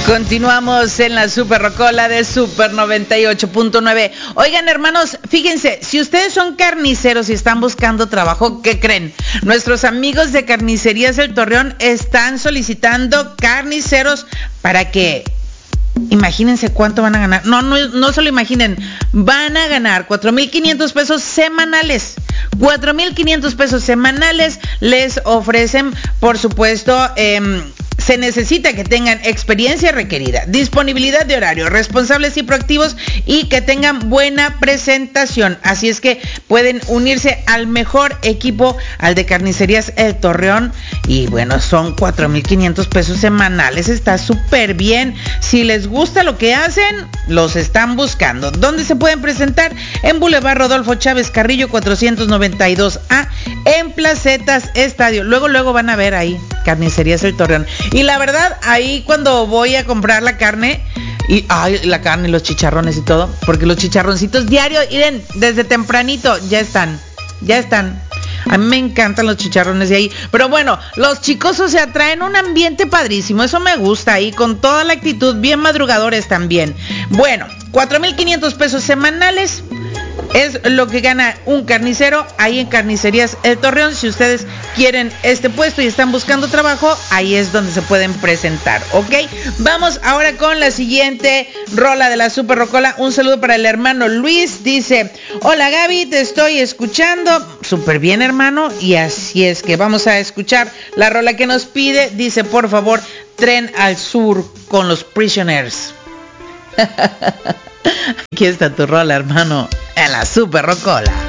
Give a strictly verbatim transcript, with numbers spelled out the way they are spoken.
Continuamos en la Super Rocola de Super noventa y ocho punto nueve. Oigan, hermanos, fíjense, si ustedes son carniceros y están buscando trabajo, ¿qué creen? Nuestros amigos de Carnicerías El Torreón están solicitando carniceros para que... Imagínense cuánto van a ganar. No, no, no se lo imaginen. Van a ganar cuatro mil quinientos pesos semanales. cuatro mil quinientos pesos semanales les ofrecen, por supuesto, eh, se necesita que tengan experiencia requerida, disponibilidad de horario, responsables y proactivos y que tengan buena presentación. Así es que pueden unirse al mejor equipo, al de Carnicerías El Torreón. Y bueno, son cuatro mil quinientos pesos semanales. Está súper bien. Si les gusta lo que hacen, los están buscando. ¿Dónde se pueden presentar? En Boulevard Rodolfo Chávez Carrillo cuatrocientos noventa y dos A, en Placetas Estadio. Luego, luego van a ver ahí Carnicerías El Torreón. Y la verdad, ahí cuando voy a comprar la carne, y ay, la carne y los chicharrones y todo, porque los chicharroncitos diarios, miren, desde tempranito ya están, ya están. A mí me encantan los chicharrones de ahí. Pero bueno, los chicos, o sea, traen un ambiente padrísimo. Eso me gusta ahí, con toda la actitud, bien madrugadores también. Bueno, cuatro mil quinientos pesos semanales es lo que gana un carnicero ahí en Carnicerías El Torreón. Si ustedes quieren este puesto y están buscando trabajo, ahí es donde se pueden presentar, ¿ok? Vamos ahora con la siguiente rola de la Super Rocola. Un saludo para el hermano Luis. Dice: hola Gaby, te estoy escuchando. Súper bien, hermano. Y así es que vamos a escuchar la rola que nos pide. Dice, por favor, Tren al Sur con los Prisoners. Aquí está tu rola, hermano, en la Super Rocola.